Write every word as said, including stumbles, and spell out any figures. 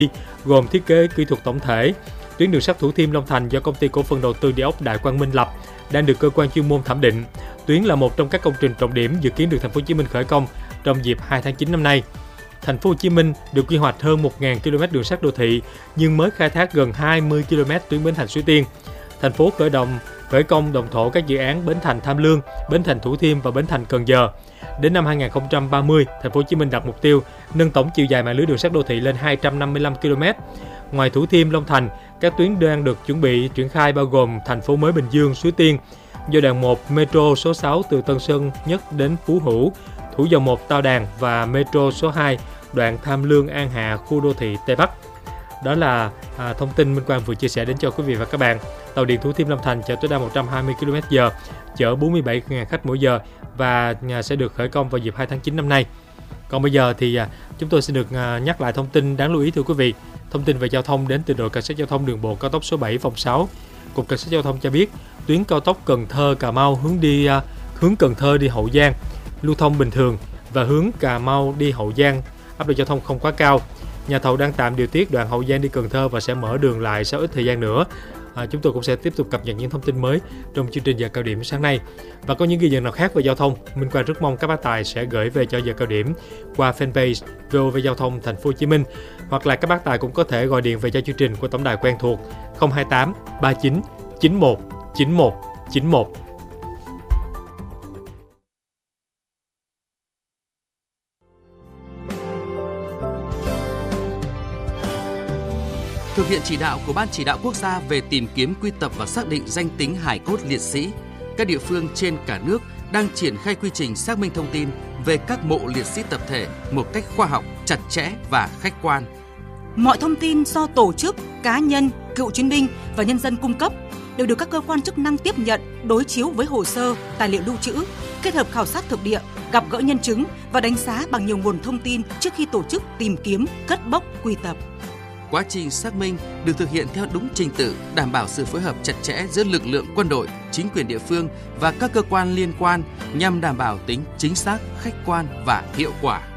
gồm thiết kế kỹ thuật tổng thể. Tuyến đường sắt Thủ Thiêm - Long Thành do Công ty Cổ phần Đầu tư Địa ốc Đại Quang Minh lập đang được cơ quan chuyên môn thẩm định. Tuyến là một trong các công trình trọng điểm dự kiến được Thành phố Hồ Chí Minh khởi công trong dịp hai tháng chín năm nay. Thành phố Hồ Chí Minh được quy hoạch hơn một nghìn ki lô mét đường sắt đô thị nhưng mới khai thác gần hai mươi ki lô mét tuyến Bến Thành - Suối Tiên. Thành phố khởi động khởi công đồng thổ các dự án Bến Thành - Tham Lương, Bến Thành - Thủ Thiêm và Bến Thành - Cần Giờ. Đến năm hai nghìn không trăm ba mươi, Thành phố Hồ Chí Minh đặt mục tiêu nâng tổng chiều dài mạng lưới đường sắt đô thị lên hai trăm năm mươi lăm ki lô mét. Ngoài Thủ Thiêm, Long Thành, các tuyến đang được chuẩn bị triển khai bao gồm Thành phố mới Bình Dương, Suối Tiên, giai đoạn một Metro số sáu từ Tân Sơn Nhất đến Phú Hữu, Thủ Dầu Một, Tao Đàn và Metro số hai đoạn Tham Lương, An Hạ, khu đô thị Tây Bắc. Đó là à, thông tin Minh Quang vừa chia sẻ đến cho quý vị và các bạn. Tàu điện Thủ Thiêm - Long Thành chở tối đa một trăm hai mươi ki lô mét giờ, chở bốn mươi bảy nghìn khách mỗi giờ và à, sẽ được khởi công vào dịp hai tháng chín năm nay. Còn bây giờ thì à, chúng tôi xin được à, nhắc lại thông tin đáng lưu ý thưa quý vị. Thông tin về giao thông đến từ đội cảnh sát giao thông đường bộ cao tốc số bảy phòng sáu. Cục Cảnh sát giao thông cho biết tuyến cao tốc Cần Thơ - Cà Mau hướng đi à, hướng Cần Thơ đi Hậu Giang lưu thông bình thường và hướng Cà Mau đi Hậu Giang áp lực giao thông không quá cao. Nhà thầu đang tạm điều tiết đoạn Hậu Giang đi Cần Thơ và sẽ mở đường lại sau ít thời gian nữa. À, chúng tôi cũng sẽ tiếp tục cập nhật những thông tin mới trong chương trình giờ cao điểm sáng nay. Và có những ghi nhận nào khác về giao thông, Minh Quang rất mong các bác tài sẽ gửi về cho giờ cao điểm qua fanpage vê o vê Giao thông Thành phố Hồ Chí Minh, hoặc là các bác tài cũng có thể gọi điện về cho chương trình qua tổng đài quen thuộc không hai tám ba chín chín một chín một chín một. Thực hiện chỉ đạo của Ban Chỉ đạo Quốc gia về tìm kiếm, quy tập và xác định danh tính hài cốt liệt sĩ, các địa phương trên cả nước đang triển khai quy trình xác minh thông tin về các mộ liệt sĩ tập thể một cách khoa học, chặt chẽ và khách quan. Mọi thông tin do tổ chức, cá nhân, cựu chiến binh và nhân dân cung cấp đều được các cơ quan chức năng tiếp nhận, đối chiếu với hồ sơ, tài liệu lưu trữ, kết hợp khảo sát thực địa, gặp gỡ nhân chứng và đánh giá bằng nhiều nguồn thông tin trước khi tổ chức tìm kiếm, cất bốc, quy tập. Quá trình xác minh được thực hiện theo đúng trình tự, đảm bảo sự phối hợp chặt chẽ giữa lực lượng quân đội, chính quyền địa phương và các cơ quan liên quan nhằm đảm bảo tính chính xác, khách quan và hiệu quả.